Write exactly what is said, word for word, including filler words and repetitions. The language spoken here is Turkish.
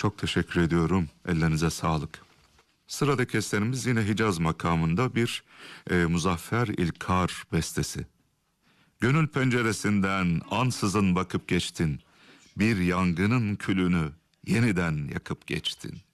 Çok teşekkür ediyorum. Ellerinize sağlık. Sıradaki eserimiz yine Hicaz makamında bir e, Muzaffer İlkar bestesi. Gönül penceresinden ansızın bakıp geçtin. Bir yangının külünü yeniden yakıp geçtin.